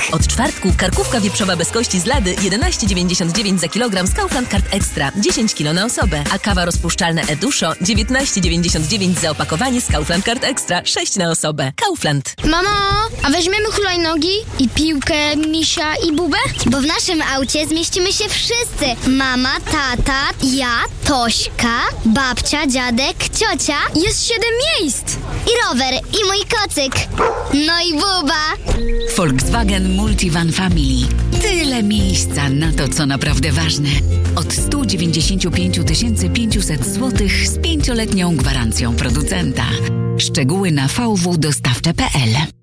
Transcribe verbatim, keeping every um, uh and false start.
Od czwartku karkówka wieprzowa bez kości z Lady jedenaście dziewięćdziesiąt dziewięć za kilogram z Kaufland Card Extra, dziesięć kilo na osobę, a kawa rozpuszczalna Eduszo dziewiętnaście dziewięćdziesiąt dziewięć za opakowanie z Kaufland Card Extra, sześć na osobę. Kaufland. Mamo, a weźmiemy hulajnogi i piłkę, misia i bubę? Bo w naszym aucie zmieścimy się wszyscy. Mama, tata, ja, Tośka, babcia, dziadek, ciocia. Jest siedem miejsc. I rower, i mój kocyk. No i buba. Volkswagen Multivan Family. Tyle miejsca na to, co naprawdę ważne. Od sto dziewięćdziesiąt pięć tysięcy pięćset złotych z pięcioletnią gwarancją producenta. Szczegóły na v w dostawcze kropka p l.